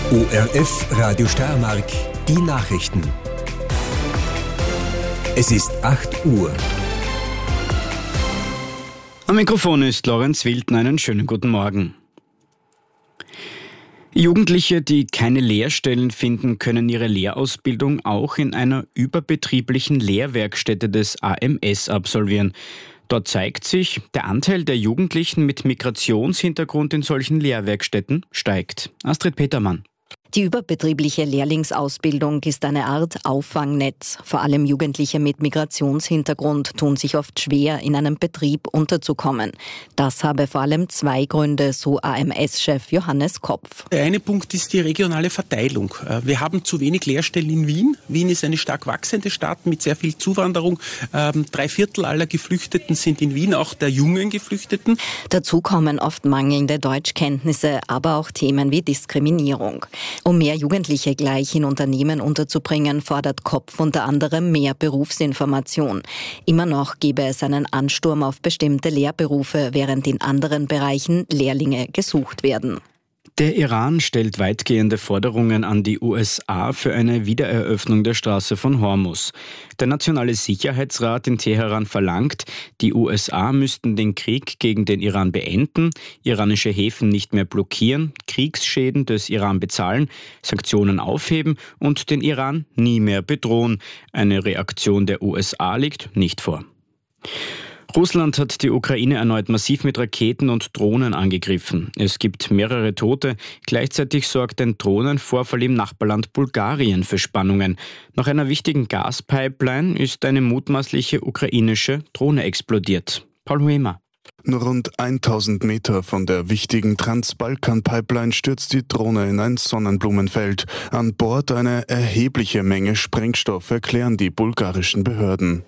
ORF Radio Steiermark, die Nachrichten. Es ist 8 Uhr. Am Mikrofon ist Lorenz Wildner. Einen schönen guten Morgen. Jugendliche, die keine Lehrstellen finden, können ihre Lehrausbildung auch in einer überbetrieblichen Lehrwerkstätte des AMS absolvieren. Dort zeigt sich, der Anteil der Jugendlichen mit Migrationshintergrund in solchen Lehrwerkstätten steigt. Astrid Petermann. Die überbetriebliche Lehrlingsausbildung ist eine Art Auffangnetz. Vor allem Jugendliche mit Migrationshintergrund tun sich oft schwer, in einem Betrieb unterzukommen. Das habe vor allem 2 Gründe, so AMS-Chef Johannes Kopf. Der eine Punkt ist die regionale Verteilung. Wir haben zu wenig Lehrstellen in Wien. Wien ist eine stark wachsende Stadt mit sehr viel Zuwanderung. 3/4 aller Geflüchteten sind in Wien, auch der jungen Geflüchteten. Dazu kommen oft mangelnde Deutschkenntnisse, aber auch Themen wie Diskriminierung. Um mehr Jugendliche gleich in Unternehmen unterzubringen, fordert Kopf unter anderem mehr Berufsinformation. Immer noch gebe es einen Ansturm auf bestimmte Lehrberufe, während in anderen Bereichen Lehrlinge gesucht werden. Der Iran stellt weitgehende Forderungen an die USA für eine Wiedereröffnung der Straße von Hormuz. Der Nationale Sicherheitsrat in Teheran verlangt, die USA müssten den Krieg gegen den Iran beenden, iranische Häfen nicht mehr blockieren, Kriegsschäden des Iran bezahlen, Sanktionen aufheben und den Iran nie mehr bedrohen. Eine Reaktion der USA liegt nicht vor. Russland hat die Ukraine erneut massiv mit Raketen und Drohnen angegriffen. Es gibt mehrere Tote. Gleichzeitig sorgt ein Drohnenvorfall im Nachbarland Bulgarien für Spannungen. Nach einer wichtigen Gaspipeline ist eine mutmaßliche ukrainische Drohne explodiert. Paul Huemer. Nur rund 1000 Meter von der wichtigen Trans-Balkan-Pipeline stürzt die Drohne in ein Sonnenblumenfeld. An Bord eine erhebliche Menge Sprengstoff, erklären die bulgarischen Behörden.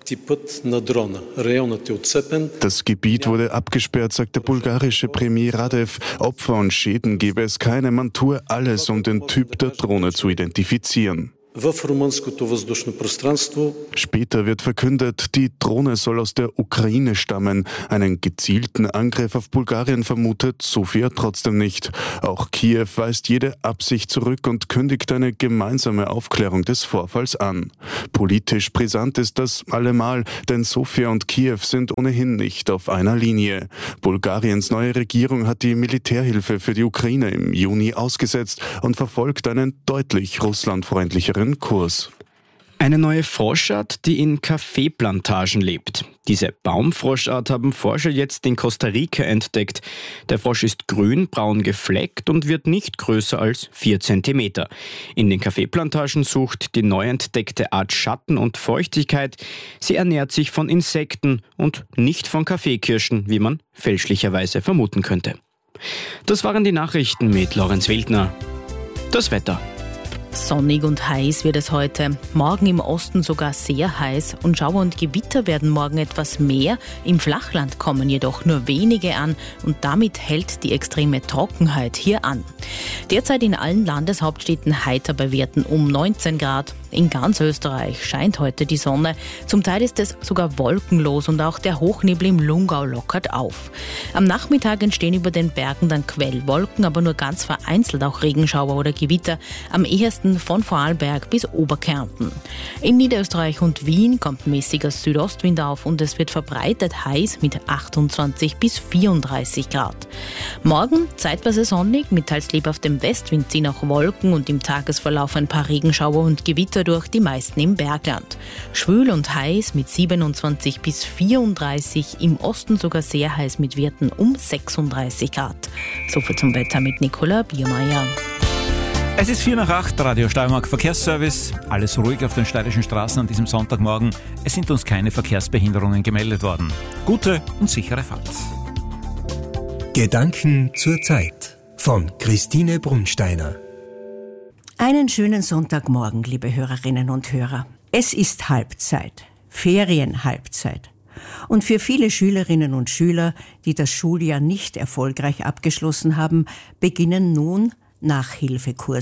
Das Gebiet wurde abgesperrt, sagt der bulgarische Premier Radev. Opfer und Schäden gebe es keine, man tue alles, um den Typ der Drohne zu identifizieren. Später wird verkündet, die Drohne soll aus der Ukraine stammen. Einen gezielten Angriff auf Bulgarien vermutet Sofia trotzdem nicht. Auch Kiew weist jede Absicht zurück und kündigt eine gemeinsame Aufklärung des Vorfalls an. Politisch brisant ist das allemal, denn Sofia und Kiew sind ohnehin nicht auf einer Linie. Bulgariens neue Regierung hat die Militärhilfe für die Ukraine im Juni ausgesetzt und verfolgt einen deutlich russlandfreundlicheren Kurs. Eine neue Froschart, die in Kaffeeplantagen lebt. Diese Baumfroschart haben Forscher jetzt in Costa Rica entdeckt. Der Frosch ist grün-braun gefleckt und wird nicht größer als 4 Zentimeter. In den Kaffeeplantagen sucht die neu entdeckte Art Schatten und Feuchtigkeit. Sie ernährt sich von Insekten und nicht von Kaffeekirschen, wie man fälschlicherweise vermuten könnte. Das waren die Nachrichten mit Lorenz Wildner. Das Wetter. Sonnig und heiß wird es heute. Morgen im Osten sogar sehr heiß und Schauer und Gewitter werden morgen etwas mehr. Im Flachland kommen jedoch nur wenige an und damit hält die extreme Trockenheit hier an. Derzeit in allen Landeshauptstädten heiter bei Werten um 19 Grad. In ganz Österreich scheint heute die Sonne. Zum Teil ist es sogar wolkenlos und auch der Hochnebel im Lungau lockert auf. Am Nachmittag entstehen über den Bergen dann Quellwolken, aber nur ganz vereinzelt auch Regenschauer oder Gewitter. Am ehesten von Vorarlberg bis Oberkärnten. In Niederösterreich und Wien kommt mäßiger Südostwind auf und es wird verbreitet heiß mit 28 bis 34 Grad. Morgen zeitweise sonnig, mit teils lebhaftem Westwind ziehen auch Wolken und im Tagesverlauf ein paar Regenschauer und Gewitter durch, die meisten im Bergland. Schwül und heiß mit 27 bis 34, im Osten sogar sehr heiß mit Werten um 36 Grad. Soviel zum Wetter mit Nicola Biermeier. Es ist 7:04, Radio Steiermark Verkehrsservice. Alles ruhig auf den steirischen Straßen an diesem Sonntagmorgen. Es sind uns keine Verkehrsbehinderungen gemeldet worden. Gute und sichere Fahrt. Gedanken zur Zeit von Christine Brunsteiner. Einen schönen Sonntagmorgen, liebe Hörerinnen und Hörer. Es ist Halbzeit, Ferienhalbzeit. Und für viele Schülerinnen und Schüler, die das Schuljahr nicht erfolgreich abgeschlossen haben, beginnen nun Nachhilfekurse.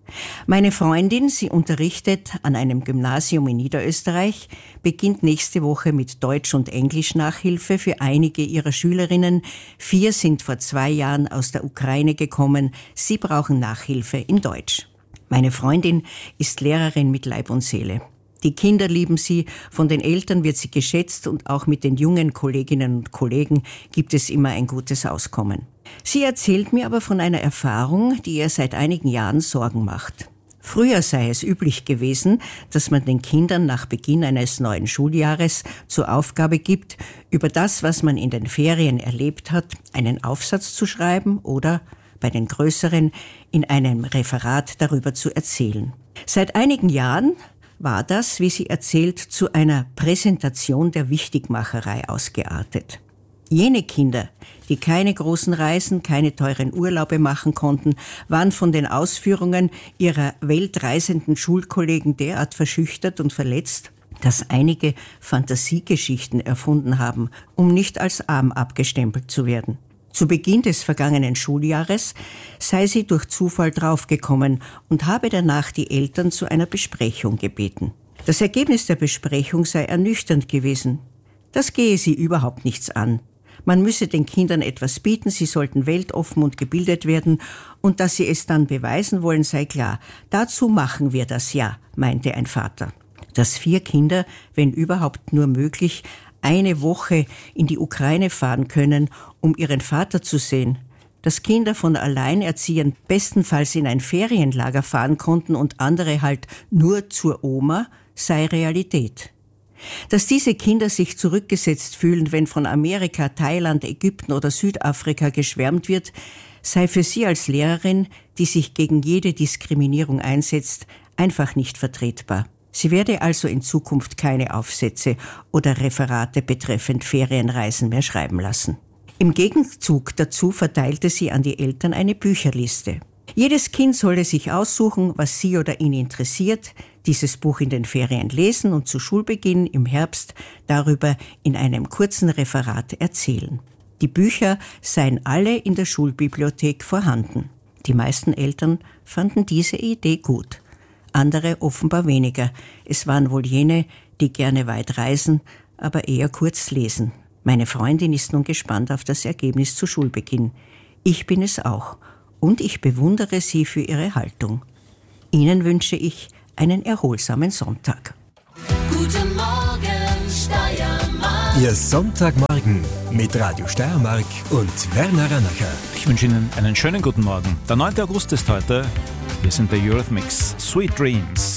Meine Freundin, sie unterrichtet an einem Gymnasium in Niederösterreich, beginnt nächste Woche mit Deutsch- und Englisch-Nachhilfe für einige ihrer Schülerinnen. 4 sind vor 2 Jahren aus der Ukraine gekommen. Sie brauchen Nachhilfe in Deutsch. Meine Freundin ist Lehrerin mit Leib und Seele. Die Kinder lieben sie, von den Eltern wird sie geschätzt und auch mit den jungen Kolleginnen und Kollegen gibt es immer ein gutes Auskommen. Sie erzählt mir aber von einer Erfahrung, die ihr seit einigen Jahren Sorgen macht. Früher sei es üblich gewesen, dass man den Kindern nach Beginn eines neuen Schuljahres zur Aufgabe gibt, über das, was man in den Ferien erlebt hat, einen Aufsatz zu schreiben oder, bei den Größeren, in einem Referat darüber zu erzählen. Seit einigen Jahren war das, wie sie erzählt, zu einer Präsentation der Wichtigmacherei ausgeartet. Jene Kinder, die keine großen Reisen, keine teuren Urlaube machen konnten, waren von den Ausführungen ihrer weltreisenden Schulkollegen derart verschüchtert und verletzt, dass einige Fantasiegeschichten erfunden haben, um nicht als arm abgestempelt zu werden. Zu Beginn des vergangenen Schuljahres sei sie durch Zufall draufgekommen und habe danach die Eltern zu einer Besprechung gebeten. Das Ergebnis der Besprechung sei ernüchternd gewesen. Das gehe sie überhaupt nichts an. Man müsse den Kindern etwas bieten, sie sollten weltoffen und gebildet werden und dass sie es dann beweisen wollen, sei klar. Dazu machen wir das ja, meinte ein Vater. Dass 4 Kinder, wenn überhaupt nur möglich, eine Woche in die Ukraine fahren können, um ihren Vater zu sehen. Dass Kinder von Alleinerziehern bestenfalls in ein Ferienlager fahren konnten und andere halt nur zur Oma, sei Realität. Dass diese Kinder sich zurückgesetzt fühlen, wenn von Amerika, Thailand, Ägypten oder Südafrika geschwärmt wird, sei für sie als Lehrerin, die sich gegen jede Diskriminierung einsetzt, einfach nicht vertretbar. Sie werde also in Zukunft keine Aufsätze oder Referate betreffend Ferienreisen mehr schreiben lassen. Im Gegenzug dazu verteilte sie an die Eltern eine Bücherliste. Jedes Kind solle sich aussuchen, was sie oder ihn interessiert, dieses Buch in den Ferien lesen und zu Schulbeginn im Herbst darüber in einem kurzen Referat erzählen. Die Bücher seien alle in der Schulbibliothek vorhanden. Die meisten Eltern fanden diese Idee gut. Andere offenbar weniger. Es waren wohl jene, die gerne weit reisen, aber eher kurz lesen. Meine Freundin ist nun gespannt auf das Ergebnis zu Schulbeginn. Ich bin es auch. Und ich bewundere sie für ihre Haltung. Ihnen wünsche ich einen erholsamen Sonntag. Guten Morgen, Steiermark. Ihr Sonntagmorgen mit Radio Steiermark und Werner Ranacher. Ich wünsche Ihnen einen schönen guten Morgen. Der 9. August ist heute. Wir sind der Eurythmics. Sweet Dreams.